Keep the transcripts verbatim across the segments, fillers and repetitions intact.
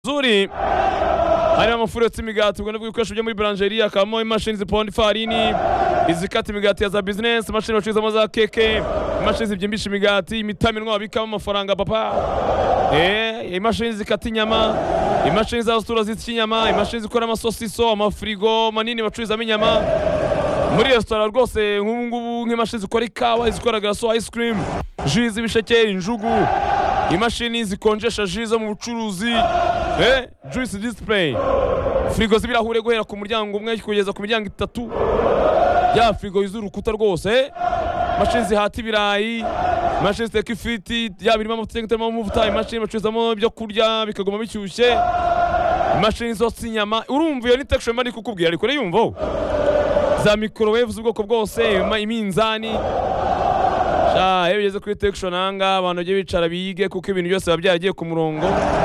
Zuri hari amafuru yotsa imigati ubwo n'ibikoresho byo muri brancherie akamo imashini ziponda ifarini izikata imigati ya za business imashini bacuruza za keke imashini zibyimbisha imigati imitaminwa babikamo amafaranga papa eh imashini zikata inyama imashini za stura zitya inyama imashini zikora amasosiso amafrigo manini bacuruza inyama muri restaurant rwose nk'ubu ngubu nk'imashini zikora ikawa izikora gaso ice cream jus z'ibisheke injugu imashini zikonjesha jus zo mu bucuruzi eh juice display frigo zibirahure guhera ku muryango umwe kugeza ku miryango itatu ya frigo y'urukuta rwose eh mashini zihata ibirayi mashini ziteka ifiti ya birimo amategeko y'amavuta imashini bacuzamo ibyo kurya bikagoma bishyushye imashini zose inyama urumva iyo ni texture mari kukubwira ariko yumva za microwave z'ubwoko bwose iminzani sha iyo bigeze kuri texture nanga abantu bye bicara bige kuko ibintu byose babyaragiye ku murongo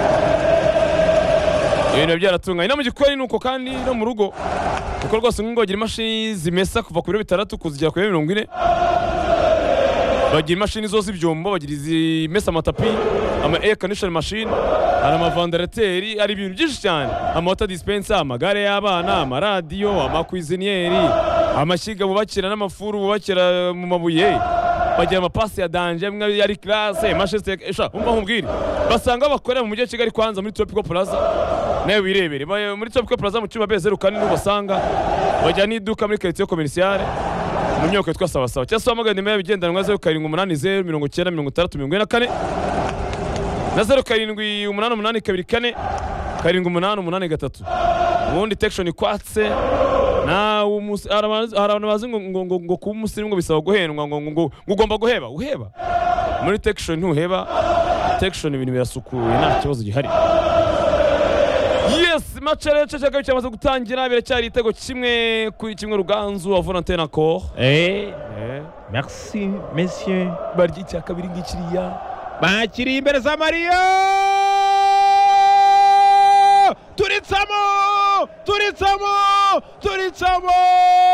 ibintu byaratunganye no mu gikoni nuko kandi no mu rugo kuko rwose ngo bagira imashini zimesa kuva ku biro bitandatu kuzigera ku mirongo ine bagira imashini zose ibyombo bagira izimesa amatapi ama air conditioner machine hari amavandarateri ari ibintu byinshi cyane amata dispenser amagare y'abana amaradiyo amakwizinieri amashyiga bubakira n'amafuru bubakira mu mabuye bagira amapasi ya danger mwe yari classe imashini esha umva nkubwire basanga bakorera mu mujyi wa Kigali kwanza muri Tropical Plaza nawe wirebere muri Tropical Plaza mu cyuma bezeru kandi n'ubasanga bajya n'iduka muri quartier commerciale mu nyoko yitwa sawa sawa cyangwa amagana nimero bigendanwa zero karindwi umunani zeru mirongo icyenda mirongo itandatu mirongo ine na kane na zero karindwi umunani umunani kabiri kane karindwi umunani umunani gatatu ubundi texture kwatse na abantu bazi ngo ngo ngo kuba umusirimu ngo bisaba guhendwa ngo ngo ugomba guheba uheba muri texture ntuheba texture ibintu birasukuye nta kibazo gihari. Yes, match rece cyaka cyamaze gutangira biracyari itego kimwe kuri kimwe Ruganzu wa Volontaire Accord. Eh, eh. Merci messieurs. Baryi cya kabiri ngikiriya. Bakiri imbere za Mario! Turitsamo! Turitsamo! Turitsamo!